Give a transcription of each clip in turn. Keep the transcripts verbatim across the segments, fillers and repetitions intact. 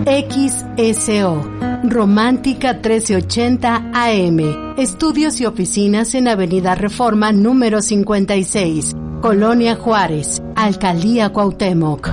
X S O, Romántica trece ochenta A M. Estudios y oficinas en Avenida Reforma número cincuenta y seis, Colonia Juárez, Alcaldía Cuauhtémoc.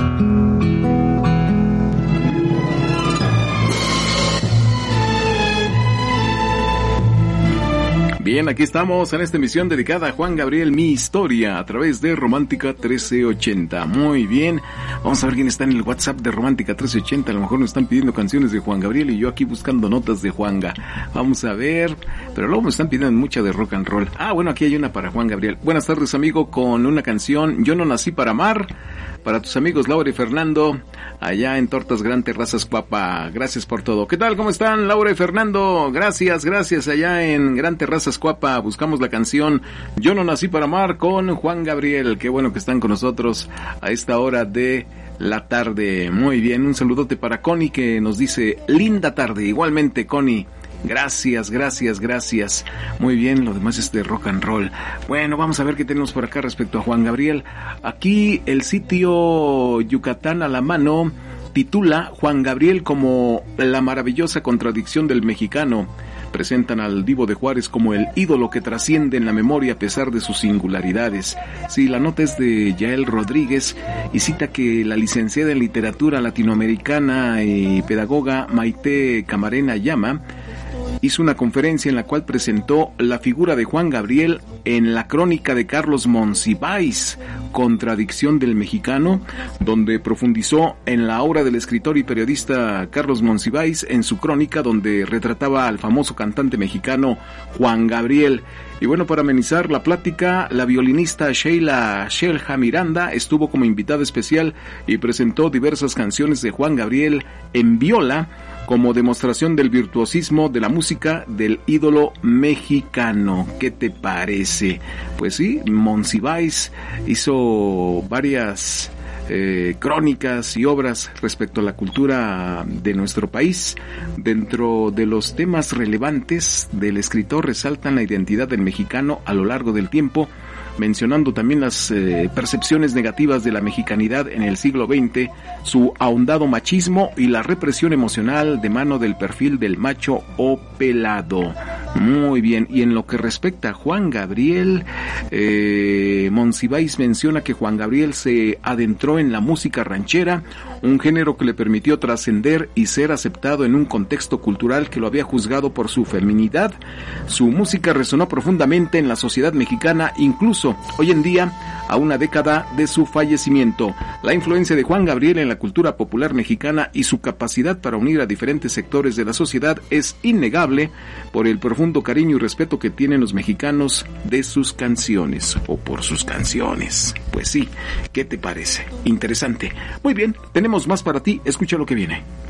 Bien, aquí estamos en esta emisión dedicada a Juan Gabriel, mi historia, a través de Romántica trece ochenta. Muy bien, vamos a ver quién está en el WhatsApp de Romántica trece ochenta. A lo mejor nos están pidiendo canciones de Juan Gabriel y yo aquí buscando notas de Juanga. Vamos a ver, pero luego me están pidiendo mucha de rock and roll. Ah, bueno, aquí hay una para Juan Gabriel. Buenas tardes, amigo, con una canción, Yo no nací para amar, para tus amigos Laura y Fernando, allá en Tortas Gran Terrazas Cuapa. Gracias por todo. ¿Qué tal? ¿Cómo están, Laura y Fernando? Gracias, gracias, allá en Gran Terrazas Cuapa. Buscamos la canción Yo no nací para amar con Juan Gabriel. Qué bueno que están con nosotros a esta hora de la tarde. Muy bien, un saludote para Connie que nos dice linda tarde. Igualmente, Connie. Gracias, gracias, gracias. Muy bien, lo demás es de rock and roll. Bueno, vamos a ver qué tenemos por acá respecto a Juan Gabriel. Aquí el sitio Yucatán a la mano titula Juan Gabriel como la maravillosa contradicción del mexicano. Presentan al Divo de Juárez como el ídolo que trasciende en la memoria a pesar de sus singularidades. Sí, la nota es de Yael Rodríguez y cita que la licenciada en literatura latinoamericana y pedagoga Maite Camarena Llama hizo una conferencia en la cual presentó la figura de Juan Gabriel en la crónica de Carlos Monsiváis, Contradicción del Mexicano, donde profundizó en la obra del escritor y periodista Carlos Monsiváis en su crónica donde retrataba al famoso cantante mexicano Juan Gabriel. Y bueno, para amenizar la plática, la violinista Sheila Shelja Miranda estuvo como invitada especial y presentó diversas canciones de Juan Gabriel en viola como demostración del virtuosismo de la música del ídolo mexicano. ¿Qué te parece? Pues sí, Monsiváis hizo varias eh, crónicas y obras respecto a la cultura de nuestro país. Dentro de los temas relevantes del escritor resaltan la identidad del mexicano a lo largo del tiempo, mencionando también las eh, percepciones negativas de la mexicanidad en el siglo veinte, su ahondado machismo y la represión emocional de mano del perfil del macho o pelado. Muy bien, y en lo que respecta a Juan Gabriel, eh, Monsiváis menciona que Juan Gabriel se adentró en la música ranchera, un género que le permitió trascender y ser aceptado en un contexto cultural que lo había juzgado por su feminidad. Su música resonó profundamente en la sociedad mexicana, incluso hoy en día, a una década de su fallecimiento. La influencia de Juan Gabriel en la cultura popular mexicana y su capacidad para unir a diferentes sectores de la sociedad es innegable por el profundo cariño y respeto que tienen los mexicanos de sus canciones, o por sus canciones. Pues sí, ¿qué te parece? Interesante. Muy bien, tenemos más para ti, escucha lo que viene.